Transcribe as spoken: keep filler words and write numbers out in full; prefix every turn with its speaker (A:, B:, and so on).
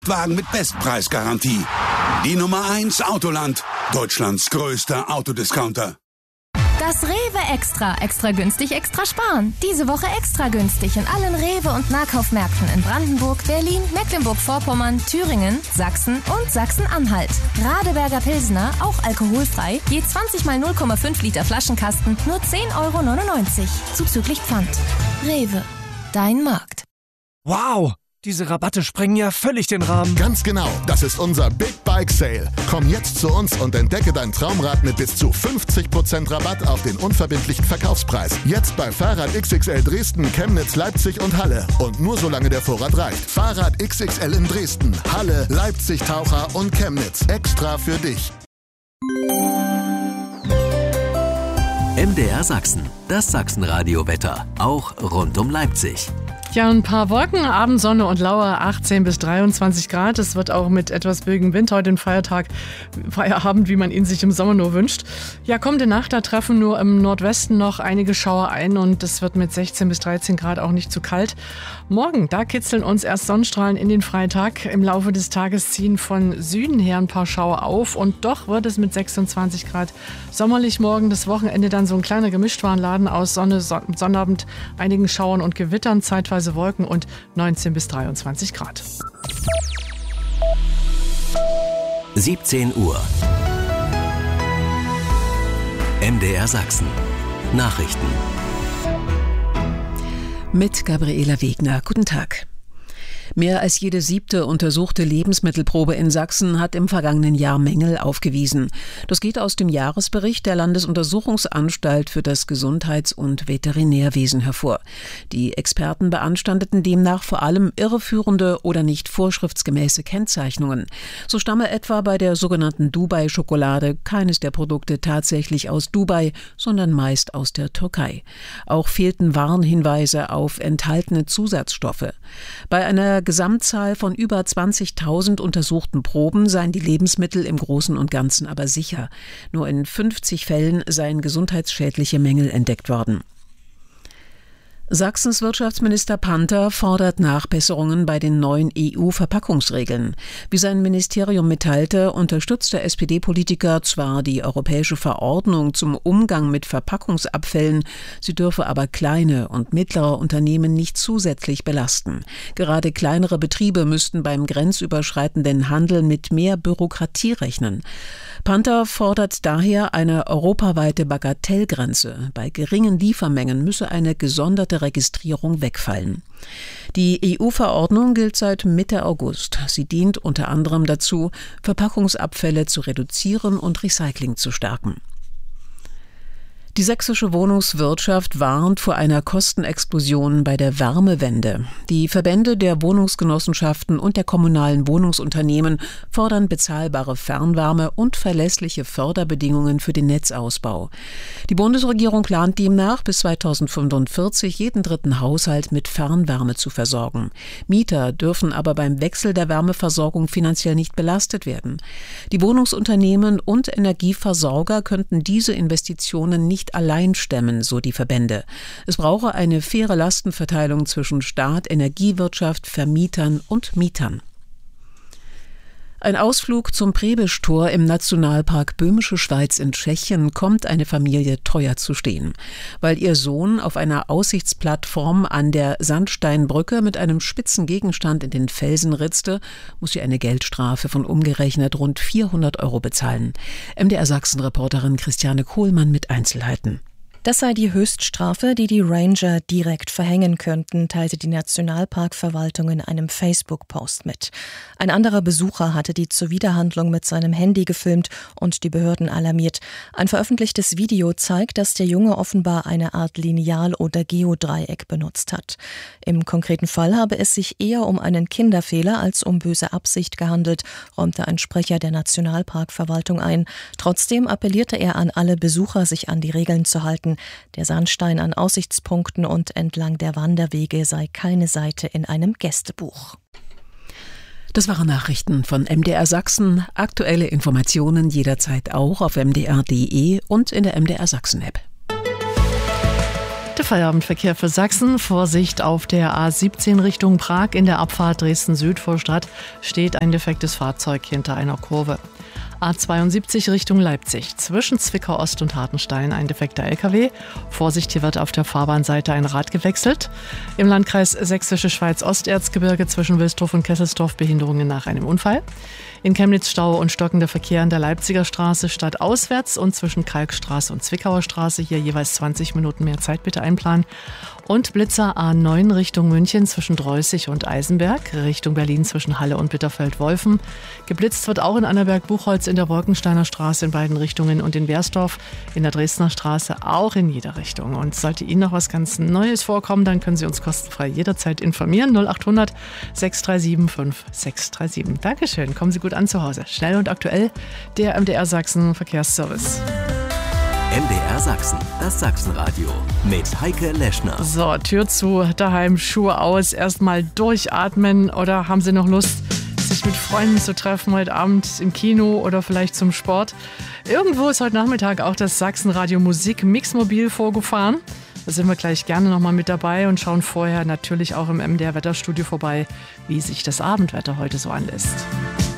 A: Wagen mit Bestpreisgarantie. Die Nummer eins Autoland. Deutschlands größter Autodiscounter.
B: Das Rewe Extra. Extra günstig, extra sparen. Diese Woche extra günstig in allen Rewe- und Nahkaufmärkten in Brandenburg, Berlin, Mecklenburg-Vorpommern, Thüringen, Sachsen und Sachsen-Anhalt. Radeberger Pilsner, auch alkoholfrei, je zwanzig mal null Komma fünf Liter Flaschenkasten, nur zehn Euro neunundneunzig. Zuzüglich Pfand. Rewe. Dein Markt.
C: Wow! Diese Rabatte sprengen ja völlig den Rahmen.
D: Ganz genau, das ist unser Big Bike Sale. Komm jetzt zu uns und entdecke dein Traumrad mit bis zu fünfzig Prozent Rabatt auf den unverbindlichen Verkaufspreis. Jetzt bei Fahrrad X X L Dresden, Chemnitz, Leipzig und Halle. Und nur solange der Vorrat reicht. Fahrrad X X L in Dresden, Halle, Leipzig, Taucher und Chemnitz. Extra für dich.
E: M D R Sachsen, das Sachsenradio-Wetter, auch rund um Leipzig.
F: Ja, ein paar Wolken, Abendsonne und Lauer, achtzehn bis dreiundzwanzig Grad. Es wird auch mit etwas böigem Wind heute ein Feiertag, Feierabend, wie man ihn sich im Sommer nur wünscht. Ja, kommende Nacht, da treffen nur im Nordwesten noch einige Schauer ein und es wird mit sechzehn bis dreizehn Grad auch nicht zu kalt. Morgen, da kitzeln uns erst Sonnenstrahlen in den Freitag. Im Laufe des Tages ziehen von Süden her ein paar Schauer auf und doch wird es mit sechsundzwanzig Grad sommerlich morgen. Das Wochenende dann so ein kleiner Gemischtwarenladen aus Sonne, Son- Sonnabend, einigen Schauern und Gewittern, zeitweise Wolken und neunzehn bis dreiundzwanzig Grad.
E: siebzehn Uhr. M D R Sachsen. Nachrichten.
G: Mit Gabriela Wegner. Guten Tag. Mehr als jede siebte untersuchte Lebensmittelprobe in Sachsen hat im vergangenen Jahr Mängel aufgewiesen. Das geht aus dem Jahresbericht der Landesuntersuchungsanstalt für das Gesundheits- und Veterinärwesen hervor. Die Experten beanstandeten demnach vor allem irreführende oder nicht vorschriftsgemäße Kennzeichnungen. So stamme etwa bei der sogenannten Dubai-Schokolade keines der Produkte tatsächlich aus Dubai, sondern meist aus der Türkei. Auch fehlten Warnhinweise auf enthaltene Zusatzstoffe. Bei einer Gesamtzahl von über zwanzigtausend untersuchten Proben seien die Lebensmittel im Großen und Ganzen aber sicher. Nur in fünfzig Fällen seien gesundheitsschädliche Mängel entdeckt worden. Sachsens Wirtschaftsminister Panther fordert Nachbesserungen bei den neuen E U-Verpackungsregeln. Wie sein Ministerium mitteilte, unterstützt der S P D-Politiker zwar die europäische Verordnung zum Umgang mit Verpackungsabfällen, sie dürfe aber kleine und mittlere Unternehmen nicht zusätzlich belasten. Gerade kleinere Betriebe müssten beim grenzüberschreitenden Handel mit mehr Bürokratie rechnen. Panther fordert daher eine europaweite Bagatellgrenze. Bei geringen Liefermengen müsse eine gesonderte Registrierung wegfallen. Die E U-Verordnung gilt seit Mitte August. Sie dient unter anderem dazu, Verpackungsabfälle zu reduzieren und Recycling zu stärken. Die sächsische Wohnungswirtschaft warnt vor einer Kostenexplosion bei der Wärmewende. Die Verbände der Wohnungsgenossenschaften und der kommunalen Wohnungsunternehmen fordern bezahlbare Fernwärme und verlässliche Förderbedingungen für den Netzausbau. Die Bundesregierung plant demnach, bis zweitausendfünfundvierzig jeden dritten Haushalt mit Fernwärme zu versorgen. Mieter dürfen aber beim Wechsel der Wärmeversorgung finanziell nicht belastet werden. Die Wohnungsunternehmen und Energieversorger könnten diese Investitionen nicht allein stemmen, so die Verbände. Es brauche eine faire Lastenverteilung zwischen Staat, Energiewirtschaft, Vermietern und Mietern. Ein Ausflug zum Prebisch-Tor im Nationalpark Böhmische Schweiz in Tschechien kommt eine Familie teuer zu stehen. Weil ihr Sohn auf einer Aussichtsplattform an der Sandsteinbrücke mit einem spitzen Gegenstand in den Felsen ritzte, muss sie eine Geldstrafe von umgerechnet rund vierhundert Euro bezahlen. M D R Sachsen-Reporterin Christiane Kohlmann mit Einzelheiten.
H: Das sei die Höchststrafe, die die Ranger direkt verhängen könnten, teilte die Nationalparkverwaltung in einem Facebook-Post mit. Ein anderer Besucher hatte die Zuwiderhandlung mit seinem Handy gefilmt und die Behörden alarmiert. Ein veröffentlichtes Video zeigt, dass der Junge offenbar eine Art Lineal oder Geodreieck benutzt hat. Im konkreten Fall habe es sich eher um einen Kinderfehler als um böse Absicht gehandelt, räumte ein Sprecher der Nationalparkverwaltung ein. Trotzdem appellierte er an alle Besucher, sich an die Regeln zu halten. Der Sandstein an Aussichtspunkten und entlang der Wanderwege sei keine Seite in einem Gästebuch.
G: Das waren Nachrichten von M D R Sachsen. Aktuelle Informationen jederzeit auch auf m d r punkt d e und in der M D R Sachsen App.
F: Der Feierabendverkehr für Sachsen. Vorsicht auf der A siebzehn Richtung Prag. In der Abfahrt Dresden-Süd-Vorstadt steht ein defektes Fahrzeug hinter einer Kurve. A zweiundsiebzig Richtung Leipzig. Zwischen Zwickau Ost und Hartenstein ein defekter L K W. Vorsicht, hier wird auf der Fahrbahnseite ein Rad gewechselt. Im Landkreis Sächsische Schweiz-Osterzgebirge zwischen Wilsdorf und Kesselsdorf Behinderungen nach einem Unfall. In Chemnitz Stau und stockender Verkehr an der Leipziger Straße stadtauswärts und zwischen Kalkstraße und Zwickauer Straße. Hier jeweils zwanzig Minuten mehr Zeit bitte einplanen. Und Blitzer A neun Richtung München zwischen Dreußig und Eisenberg, Richtung Berlin zwischen Halle und Bitterfeld-Wolfen. Geblitzt wird auch in Annaberg-Buchholz in der Wolkensteiner Straße in beiden Richtungen und in Bersdorf in der Dresdner Straße auch in jeder Richtung. Und sollte Ihnen noch was ganz Neues vorkommen, dann können Sie uns kostenfrei jederzeit informieren. null acht hundert sechs drei sieben fünf sechs drei sieben. Dankeschön, kommen Sie gut an zu Hause. Schnell und aktuell, der M D R Sachsen Verkehrsservice.
E: M D R Sachsen, das Sachsenradio mit Heike Leschner.
F: So, Tür zu, daheim, Schuhe aus, erstmal durchatmen oder haben Sie noch Lust, sich mit Freunden zu treffen heute Abend im Kino oder vielleicht zum Sport? Irgendwo ist heute Nachmittag auch das Sachsenradio Musik Mixmobil vorgefahren. Da sind wir gleich gerne nochmal mit dabei und schauen vorher natürlich auch im M D R Wetterstudio vorbei, wie sich das Abendwetter heute so anlässt.